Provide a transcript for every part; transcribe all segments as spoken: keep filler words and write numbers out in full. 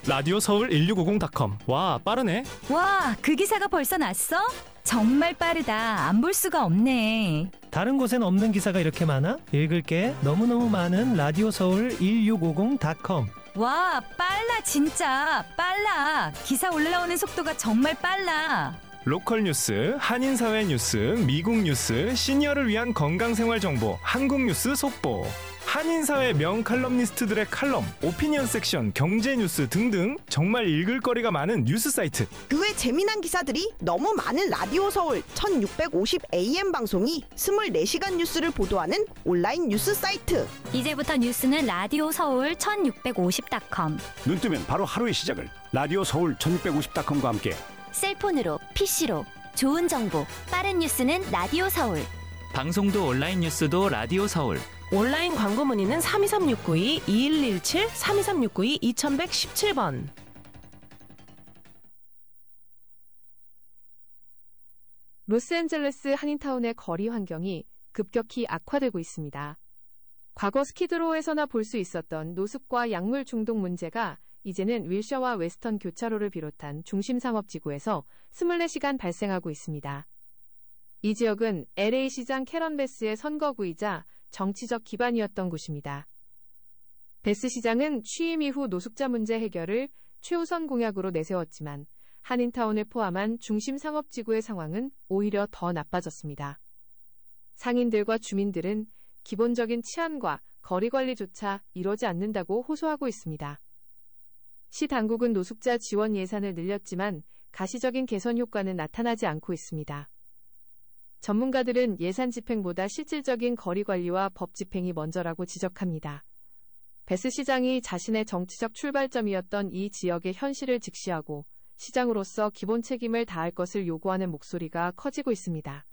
라디오 서울 일육오공 닷컴. 와, 빠르네. 와, 그 기사가 벌써 났어? 정말 빠르다. 안 볼 수가 없네. 다른 곳엔 없는 기사가 이렇게 많아? 읽을 게 너무너무 많은 라디오 서울 일육오공 닷컴. 와, 빨라 진짜. 빨라. 기사 올라오는 속도가 정말 빨라. 로컬 뉴스, 한인사회 뉴스, 미국 뉴스, 시니어를 위한 건강생활 정보, 한국 뉴스 속보. 한인사회 명칼럼니스트들의 칼럼, 오피니언 섹션, 경제 뉴스 등등 정말 읽을 거리가 많은 뉴스 사이트. 그 외 재미난 기사들이 너무 많은 라디오 서울 천육백오십 에이엠 방송이 이십사 시간 뉴스를 보도하는 온라인 뉴스 사이트. 이제부터 뉴스는 라디오 서울 천육백오십 닷컴. 눈 뜨면 바로 하루의 시작을 라디오 서울 천육백오십 닷컴과 함께 셀폰으로, 피시로 좋은 정보, 빠른 뉴스는 라디오 서울. 방송도 온라인 뉴스도 라디오 서울. 온라인 광고 문의는 삼이삼육구이 이일일칠 삼이삼육구이 이천백십칠 번. 로스앤젤레스 한인타운의 거리 환경이 급격히 악화되고 있습니다. 과거 스키드로우에서나 볼 수 있었던 노숙과 약물 중독 문제가 이제는 윌셔와 웨스턴 교차로를 비롯한 중심 상업지구에서 이십사 시간 발생하고 있습니다. 이 지역은 엘에이 시장 캐런 베스의 선거구이자 정치적 기반이었던 곳입니다. 베스 시장은 취임 이후 노숙자 문제 해결을 최우선 공약으로 내세웠지만 한인타운을 포함한 중심 상업지구의 상황은 오히려 더 나빠졌습니다. 상인들과 주민들은 기본적인 치안과 거리 관리조차 이루어지지 않는다고 호소하고 있습니다. 시 당국은 노숙자 지원 예산을 늘렸지만 가시적인 개선 효과는 나타나지 않고 있습니다. 전문가들은 예산 집행보다 실질적인 거리 관리와 법 집행이 먼저라고 지적합니다. 베스 시장이 자신의 정치적 출발점이었던 이 지역의 현실을 직시하고 시장으로서 기본 책임을 다할 것을 요구하는 목소리가 커지고 있습니다.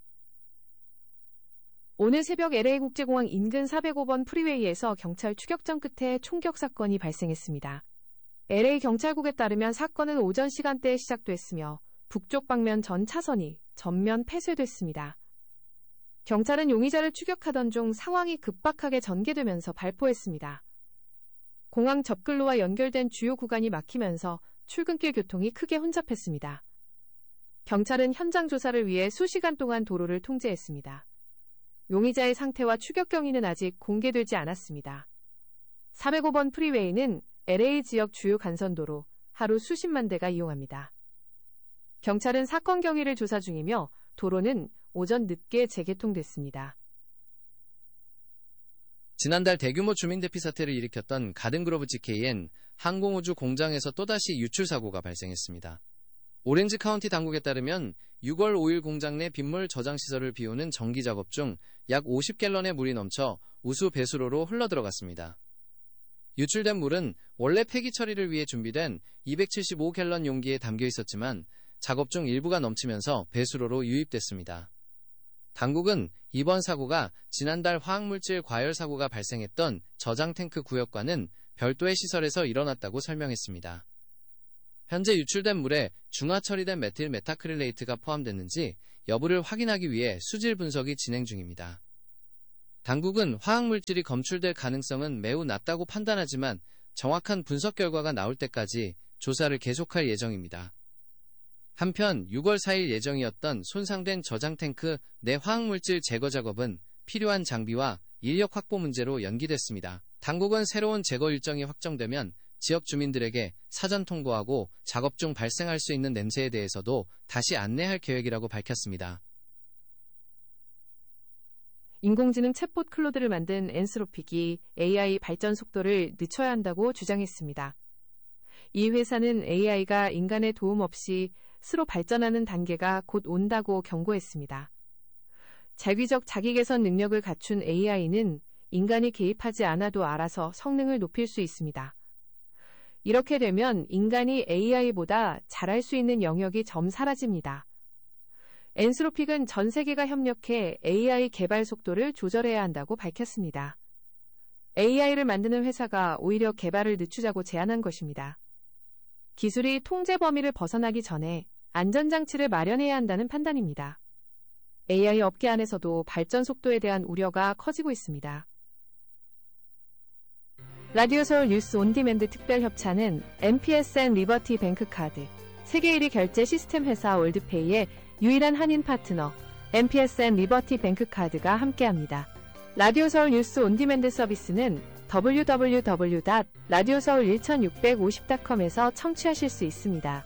오늘 새벽 엘에이 국제공항 인근 사백오 번 프리웨이에서 경찰 추격전 끝에 총격 사건이 발생했습니다. 엘에이 경찰국에 따르면 사건은 오전 시간대에 시작됐으며 북쪽 방면 전 차선이 전면 폐쇄됐습니다. 경찰은 용의자를 추격하던 중 상황이 급박하게 전개되면서 발포했습니다. 공항 접근로와 연결된 주요 구간이 막히면서 출근길 교통이 크게 혼잡했습니다. 경찰은 현장 조사를 위해 수시간 동안 도로를 통제했습니다. 용의자의 상태와 추격 경위는 아직 공개되지 않았습니다. 사백오 번 프리웨이는 엘에이 지역 주요 간선도로 하루 수십만 대가 이용합니다. 경찰은 사건 경위를 조사 중이며 도로는 오전 늦게 재개통됐습니다. 지난달 대규모 주민대피 사태를 일으켰던 가든그로브 지케이엔 항공우주 공장에서 또다시 유출 사고가 발생했습니다. 오렌지 카운티 당국에 따르면 유월 오일 공장 내 빗물 저장 시설을 비우는 정기 작업 중 약 오십 갤런의 물이 넘쳐 우수 배수로로 흘러들어갔습니다. 유출된 물은 원래 폐기 처리를 위해 준비된 이백칠십오 갤런 용기에 담겨 있었지만 작업 중 일부가 넘치면서 배수로로 유입됐습니다. 당국은 이번 사고가 지난달 화학물질 과열 사고가 발생했던 저장 탱크 구역과는 별도의 시설에서 일어났다고 설명했습니다. 현재 유출된 물에 중화 처리된 메틸 메타크릴레이트가 포함됐는지 여부를 확인하기 위해 수질 분석이 진행 중입니다. 당국은 화학물질이 검출될 가능성은 매우 낮다고 판단하지만 정확한 분석 결과가 나올 때까지 조사를 계속할 예정입니다. 한편 유월 사일 예정이었던 손상된 저장 탱크 내 화학물질 제거 작업은 필요한 장비와 인력 확보 문제로 연기됐습니다. 당국은 새로운 제거 일정이 확정되면 지역 주민들에게 사전 통보하고 작업 중 발생할 수 있는 냄새에 대해서도 다시 안내할 계획이라고 밝혔습니다. 인공지능 챗봇 클로드를 만든 엔스로픽이 에이아이 발전 속도를 늦춰야 한다고 주장했습니다. 이 회사는 에이아이가 인간의 도움 없이 스스로 발전하는 단계가 곧 온다고 경고했습니다. 자기적 자기개선 능력을 갖춘 에이아이는 인간이 개입하지 않아도 알아서 성능을 높일 수 있습니다. 이렇게 되면 인간이 에이아이보다 잘할 수 있는 영역이 점 사라집니다. 엔스로픽은 전 세계가 협력해 에이아이 개발 속도를 조절해야 한다고 밝혔습니다. 에이아이를 만드는 회사가 오히려 개발을 늦추자고 제안한 것입니다. 기술이 통제 범위를 벗어나기 전에 안전장치를 마련해야 한다는 판단입니다. 에이아이 업계 안에서도 발전 속도에 대한 우려가 커지고 있습니다. 라디오 서울 뉴스 온디맨드 특별 협찬은 엠피에스엔 리버티 뱅크카드, 세계 일 위 결제 시스템 회사 월드페이의 유일한 한인 파트너 엠피에스엔 리버티 뱅크카드가 함께합니다. 라디오 서울 뉴스 온디맨드 서비스는 더블유 더블유 더블유 닷 라디오 서울 일천육백오십 닷컴에서 청취하실 수 있습니다.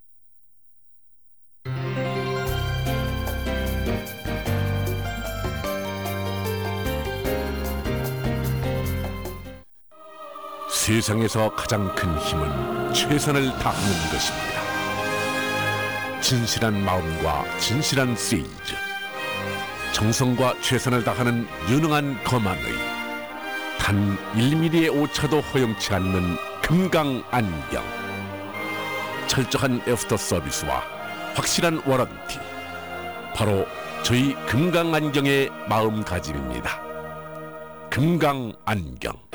세상에서 가장 큰 힘은 최선을 다하는 것입니다. 진실한 마음과 진실한 세일즈, 정성과 최선을 다하는 유능한 검안의 단 일 밀리미터의 오차도 허용치 않는 금강안경, 철저한 애프터 서비스와 확실한 워런티, 바로 저희 금강안경의 마음가짐입니다. 금강안경.